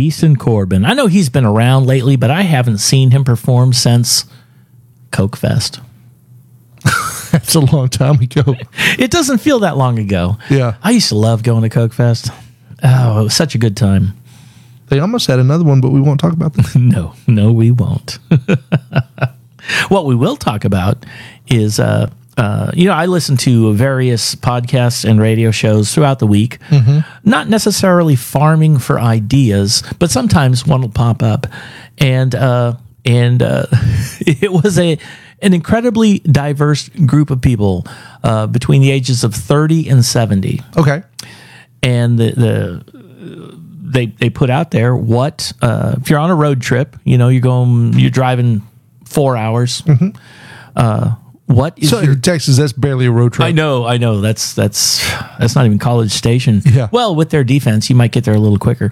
Jason Corbin. I know he's been around lately, but I haven't seen him perform since Coke Fest. That's a long time ago. It doesn't feel that long ago. Yeah. I used to love going to Coke Fest. Oh, it was such a good time. They almost had another one, but we won't talk about that. No, we won't. What we will talk about is, I listen to various podcasts and radio shows throughout the week, not necessarily farming for ideas, but sometimes one will pop up. And it was an incredibly diverse group of people between the ages of 30 and 70. Okay. And they put out there what if you're on a road trip, you're driving 4 hours. What is in Texas? That's barely a road trip. I know. That's not even College Station. Yeah. Well, with their defense, you might get there a little quicker.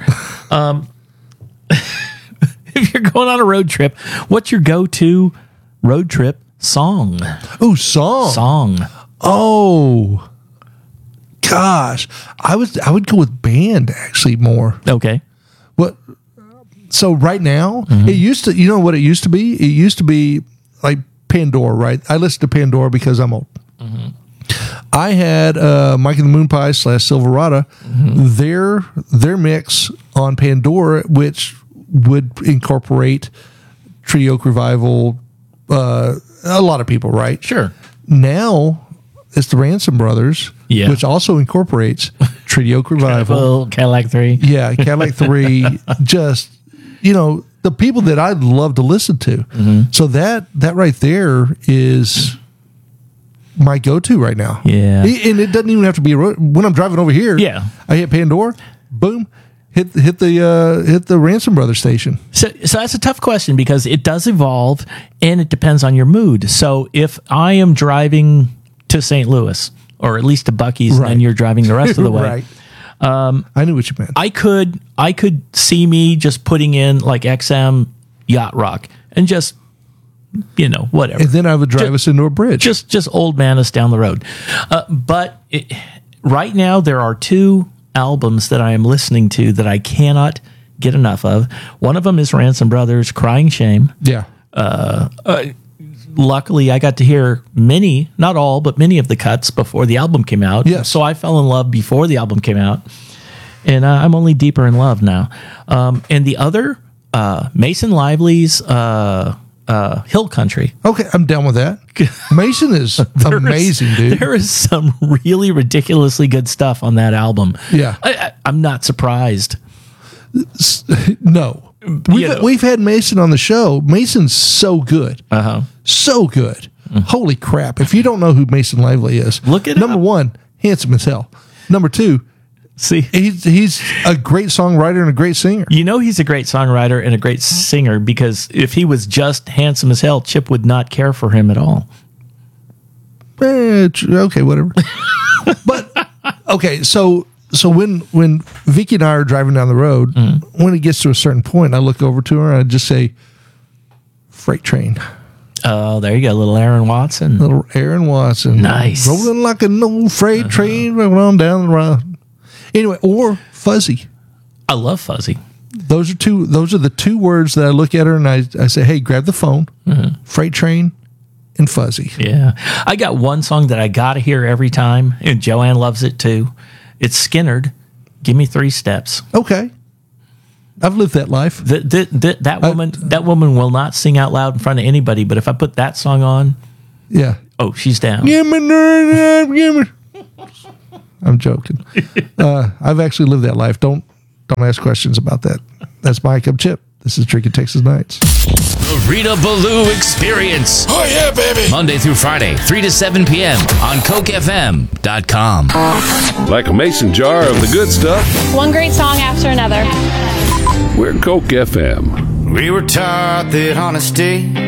If you're going on a road trip, what's your go-to road trip song? Oh, song. Oh, gosh, I would go with band actually more. Okay. What? So right now, it used to. You know what it used to be? It used to be like Pandora, right? I listen to Pandora because I'm old. I had Mike and the Moon Pies / Silverado, their mix on Pandora, which would incorporate Treaty Oak Revival, a lot of people, right? Sure. Now it's the Ransom Brothers, which also incorporates Treaty Oak Revival, Cadillac 3. Yeah, Cadillac 3. Just, the people that I'd love to listen to. So that right there is my go-to right now. Yeah. And it doesn't even have to be when I'm driving over here. Yeah. I hit Pandora, boom, hit the Ransom Brothers station. So that's a tough question because it does evolve and it depends on your mood. So if I am driving to St. Louis or at least to Buc-ee's and you're driving the rest of the way. Right. I knew what you meant. I could see me just putting in like XM Yacht Rock and just, whatever. And then I would drive us into a bridge. Just old man us down the road. But right now there are two albums that I am listening to that I cannot get enough of. One of them is Ransom Brothers' Crying Shame. Yeah. Luckily, I got to hear many, not all, but many of the cuts before the album came out. Yes. So I fell in love before the album came out. And I'm only deeper in love now. And the other, Mason Lively's Hill Country. Okay, I'm down with that. Mason is amazing, dude. There is some really ridiculously good stuff on that album. Yeah. I'm not surprised. No. We've had Mason on the show. Mason's so good. So good. Holy crap. If you don't know who Mason Lively is, look at Number one, handsome as hell. Number two, see, he's a great songwriter and a great singer. He's a great songwriter and a great singer because if he was just handsome as hell, Chip would not care for him at all. Okay, whatever. But okay, so when Vicky and I are driving down the road, when it gets to a certain point, I look over to her and I just say, "Freight train." Oh, there you go, little Aaron Watson. Nice. Rolling like an old freight train rolling on down the road. Anyway, or Fuzzy. I love Fuzzy. Those are the two words that I look at her and I say, "Hey, grab the phone." Freight train and Fuzzy. Yeah. I got one song that I got to hear every time, and Joanne loves it too. It's Skynyrd. Give Me 3 Steps. Okay. I've lived that life. That woman will not sing out loud in front of anybody, but if I put that song on, she's down. Give me. I'm joking. I've actually lived that life. Don't ask questions about that. That's Mike. I'm Chip. This is Drinking Texas Nights. The Rita Ballou Experience. Oh, yeah, baby. Monday through Friday, 3 to 7 p.m. on CokeFM.com. Like a mason jar of the good stuff. One great song after another. We're Coke FM. We were taught that honesty